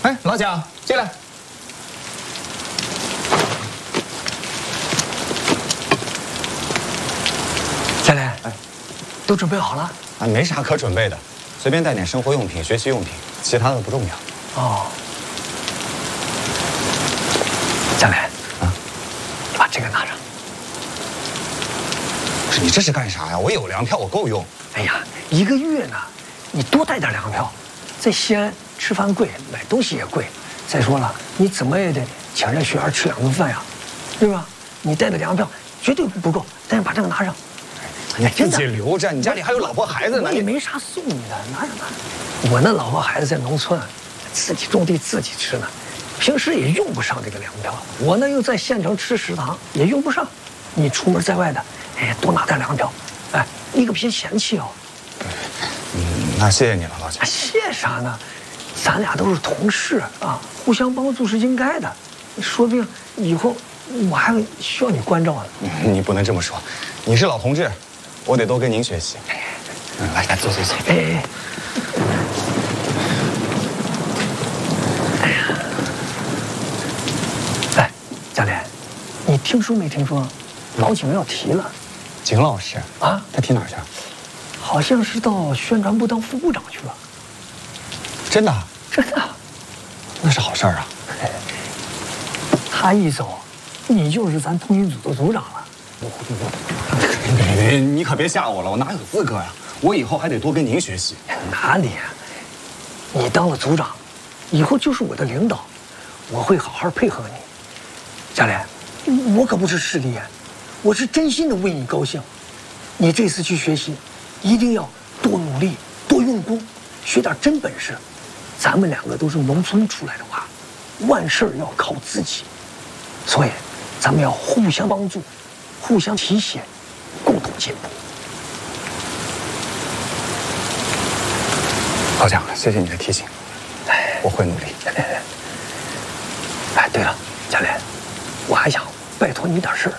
哎，老蒋，进来。 佳莲，哎，都准备好了？ 啊，没啥可准备的，随便带点生活用品、学习用品，其他的不重要。 哦。佳莲，啊，你把这个拿着。 不是你这是干啥呀？我有粮票，我够用。 哎呀，1个月呢，你多带点粮票。在西安吃饭贵，买东西也贵。再说了，你怎么也得请人学员吃2顿饭呀，对吧？你带的粮票绝对不够，但是把这个拿上。 你自己留着，你家里还有老婆孩子呢。 我也没啥送你的，拿着拿。我那老婆孩子在农村，自己种地自己吃呢，平时也用不上这个粮票。我呢又在县城吃食堂，也用不上。你出门在外的，哎，多拿点粮票，哎，你可别嫌弃哦。 那谢谢你了，老蒋。 谢啥呢？咱俩都是同事啊，互相帮助是应该的。说不定以后我还会需要你关照呢。 你不能这么说，你是老同志，我得多跟您学习。来，坐。 哎。哎呀，哎，佳莲，你听说没听说，老景要提了？ 景老师啊， 他提哪儿去？ 好像是到宣传部当副部长去了。 真的？ 真的。 那是好事儿啊。 他一走，你就是咱通讯组的组长了。 别，你可别吓我了，我哪有资格呀？我以后还得多跟您学习。 哪里呀？你当了组长，以后就是我的领导，我会好好配合你。佳莲，我可不是势利眼，我是真心的为你高兴。你这次去学习，一定要多努力、多用功，学点真本事。咱们2个都是农村出来的话，万事要靠自己，所以咱们要互相帮助，互相提携，共同进步。 老蒋，谢谢你的提醒，我会努力。 哎，对了，佳莲，我还想拜托你点事儿。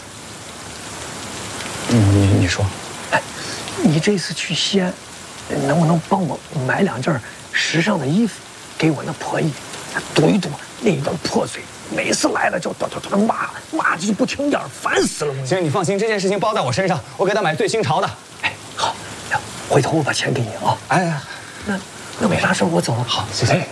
你说。 哎，你这次去西安，能不能帮我买2件时尚的衣服，给我那婆姨堵一堵那张破嘴，每次来了就骂就不听点，烦死了。 行，你放心，这件事情包在我身上，我给他买最新潮的。 哎，好，回头我把钱给你啊。 哎， 那没啥事，我走了。 好，谢谢。